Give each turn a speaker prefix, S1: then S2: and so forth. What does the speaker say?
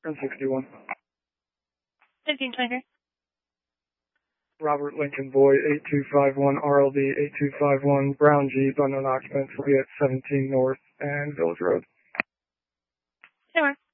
S1: 1061.
S2: 1523.
S1: Robert Lincoln Boy, 8251 RLD 8251, Brown Jeep, unknown occupants, will be at 17 North and Village Road.
S2: Sure.